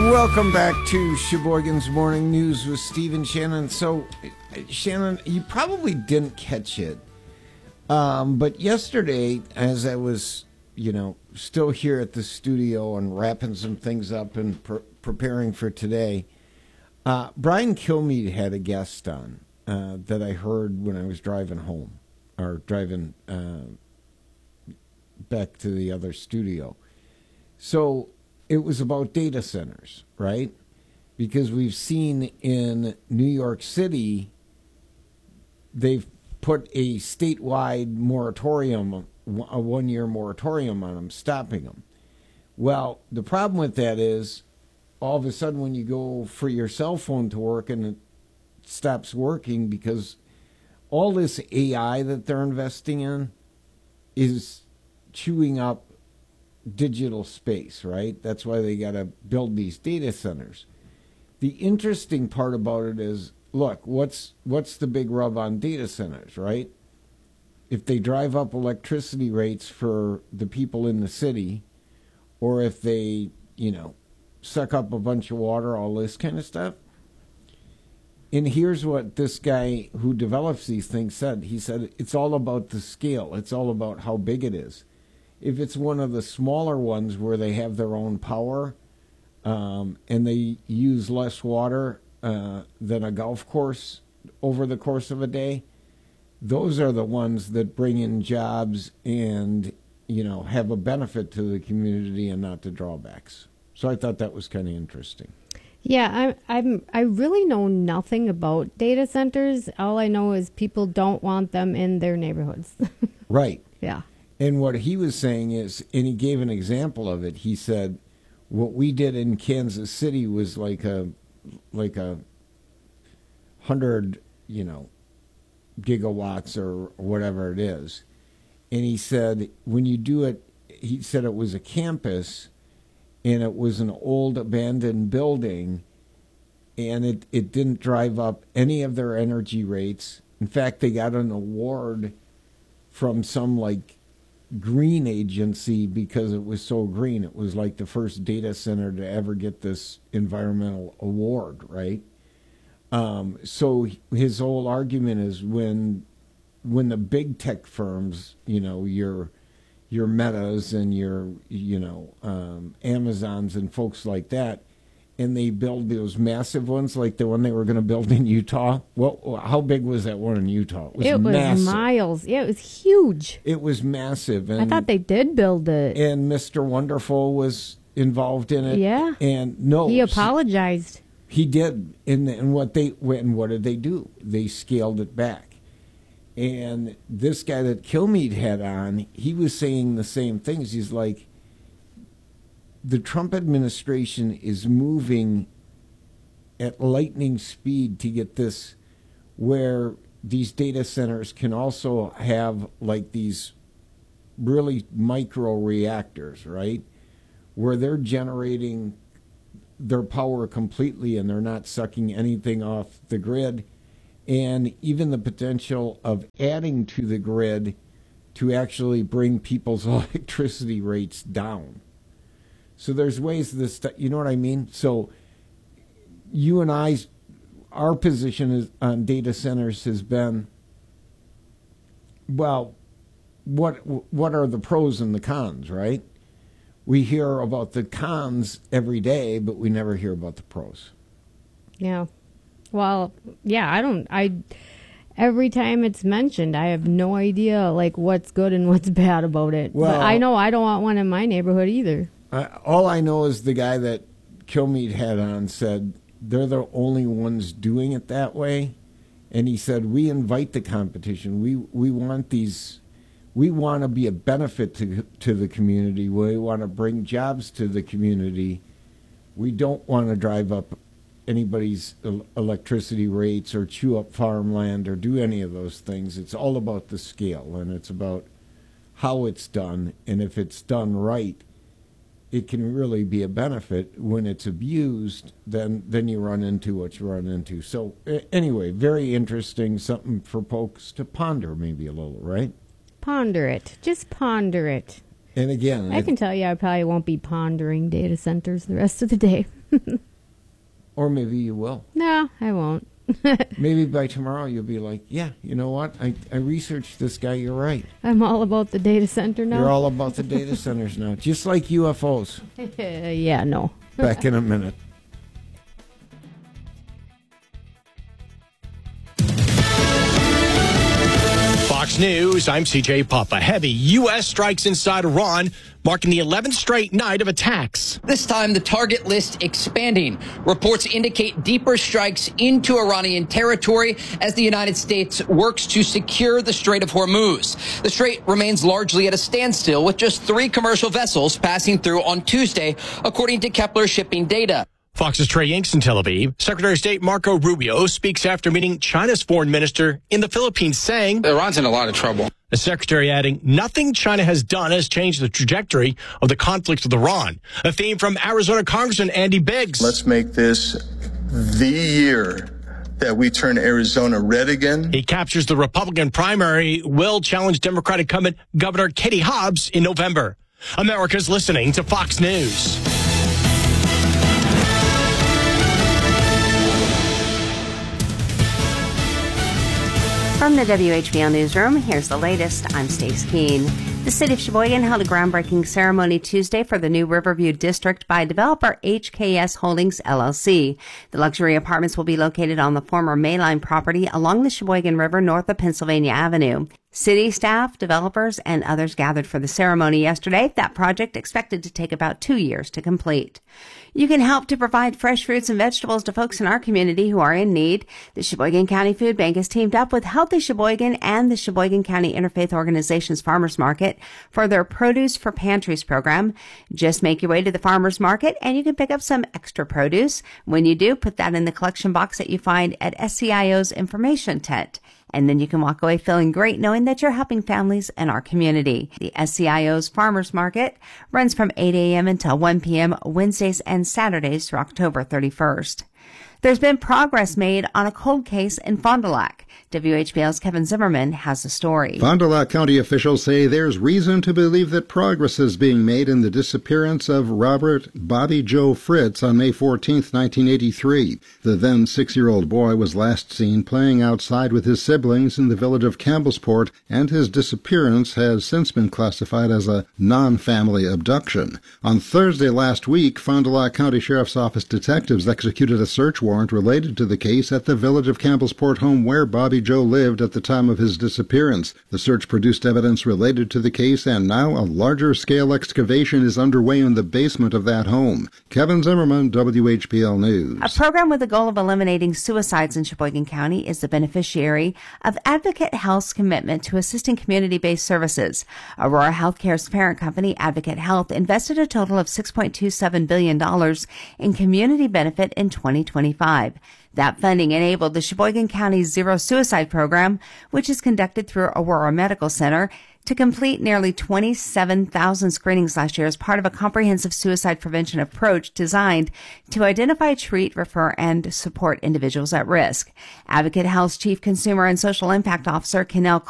Welcome back to Sheboygan's Morning News with Steve and Shannon. So, Shannon, you probably didn't catch it, but yesterday, as I was, still here at the studio and wrapping some things up and preparing for today, Brian Kilmeade had a guest on that I heard when I was driving home, or driving back to the other studio. So it was about data centers, right? Because we've seen in New York City, they've put a statewide moratorium, a one-year moratorium on them, stopping them. Well, the problem with that is all of a sudden when you go for your cell phone to work and it stops working because all this AI that they're investing in is chewing up digital space, right? That's why they got to build these data centers. The interesting part about it is, look, what's the big rub on data centers, right? If they drive up electricity rates for the people in the city, or if they, suck up a bunch of water, all this kind of stuff. And here's what this guy who develops these things said. He said, it's all about the scale. It's all about how big it is. If it's one of the smaller ones where they have their own power and they use less water than a golf course over the course of a day, those are the ones that bring in jobs and, have a benefit to the community and not the drawbacks. So I thought that was kind of interesting. Yeah, I really know nothing about data centers. All I know is people don't want them in their neighborhoods. Right. Yeah. And what he was saying is, and he gave an example of it. He said, what we did in Kansas City was like a 100, gigawatts or whatever it is. And he said, when you do it, he said it was a campus and it was an old abandoned building and it didn't drive up any of their energy rates. In fact, they got an award from some green agency because it was so green. It was like the first data center to ever get this environmental award, right? So his whole argument is when the big tech firms, your Metas and your Amazons and folks like that, and they build those massive ones like the one they were going to build in Utah. Well, how big was that one in Utah? It was massive. Miles. Yeah, it was huge. It was massive. And, I thought they did build it. And Mr. Wonderful was involved in it. Yeah. And no, he apologized. He did. And what did they do? They scaled it back. And this guy that Kilmeade had on, he was saying the same things. He's like, the Trump administration is moving at lightning speed to get this where these data centers can also have these really micro reactors, right? Where they're generating their power completely and they're not sucking anything off the grid. And even the potential of adding to the grid to actually bring people's electricity rates down. So there's ways this stuff, you know what I mean? So you and our position on data centers has been, well, what are the pros and the cons, right? We hear about the cons every day, but we never hear about the pros. Yeah. Well, yeah, every time it's mentioned, I have no idea what's good and what's bad about it. Well, but I know I don't want one in my neighborhood either. All I know is the guy that Kilmeade had on said they're the only ones doing it that way. And he said, we invite the competition. We want these. We want to be a benefit to the community. We want to bring jobs to the community. We don't want to drive up anybody's electricity rates or chew up farmland or do any of those things. It's all about the scale, and it's about how it's done. And if it's done right, it can really be a benefit. When it's abused, then you run into what you run into. So anyway, very interesting, something for folks to ponder maybe a little, right? Ponder it. Just ponder it. And again, I can tell you I probably won't be pondering data centers the rest of the day. Or maybe you will. No, I won't. Maybe by tomorrow you'll be like, yeah, you know what? I researched this guy. You're right. I'm all about the data center now. You're all about the data centers now, just like UFOs. Yeah, no. Back in a minute. Fox News, I'm CJ Papa. Heavy U.S. strikes inside Iran, marking the 11th straight night of attacks. This time, the target list expanding. Reports indicate deeper strikes into Iranian territory as the United States works to secure the Strait of Hormuz. The strait remains largely at a standstill, with just 3 commercial vessels passing through on Tuesday, according to Kepler shipping data. Fox's Trey Yanks in Tel Aviv. Secretary of State Marco Rubio speaks after meeting China's foreign minister in the Philippines, saying Iran's in a lot of trouble. The secretary adding, nothing China has done has changed the trajectory of the conflict with Iran. A theme from Arizona Congressman Andy Biggs. Let's make this the year that we turn Arizona red again. He captures the Republican primary, will challenge Democratic incumbent Governor Katie Hobbs in November. America's listening to Fox News. From the WHBL Newsroom, here's the latest. I'm Stace Keene. The city of Sheboygan held a groundbreaking ceremony Tuesday for the new Riverview District by developer HKS Holdings, LLC. The luxury apartments will be located on the former Mayline property along the Sheboygan River north of Pennsylvania Avenue. City staff, developers, and others gathered for the ceremony yesterday. That project expected to take about 2 years to complete. You can help to provide fresh fruits and vegetables to folks in our community who are in need. The Sheboygan County Food Bank has teamed up with Healthy Sheboygan and the Sheboygan County Interfaith Organization's Farmers Market for their Produce for Pantries program. Just make your way to the farmers market and you can pick up some extra produce. When you do, put that in the collection box that you find at SCIO's information tent. And then you can walk away feeling great knowing that you're helping families in our community. The SCIO's Farmers Market runs from 8 a.m. until 1 p.m. Wednesdays and Saturdays through October 31st. There's been progress made on a cold case in Fond du Lac. WHBL's Kevin Zimmerman has the story. Fond du Lac County officials say there's reason to believe that progress is being made in the disappearance of Robert Bobby Joe Fritz on May 14, 1983. The then 6-year-old boy was last seen playing outside with his siblings in the village of Campbellsport, and his disappearance has since been classified as a non-family abduction. On Thursday last week, Fond du Lac County Sheriff's Office detectives executed a search warrant related to the case at the village of Campbellsport home where Bobby Joe lived at the time of his disappearance. The search produced evidence related to the case, and now a larger-scale excavation is underway in the basement of that home. Kevin Zimmerman, WHBL News. A program with the goal of eliminating suicides in Sheboygan County is the beneficiary of Advocate Health's commitment to assisting community-based services. Aurora Healthcare's parent company, Advocate Health, invested a total of $6.27 billion in community benefit in 2025. That funding enabled the Sheboygan County Zero Suicide Program, which is conducted through Aurora Medical Center, to complete nearly 27,000 screenings last year as part of a comprehensive suicide prevention approach designed to identify, treat, refer, and support individuals at risk. Advocate Health's Chief Consumer and Social Impact Officer, Kennel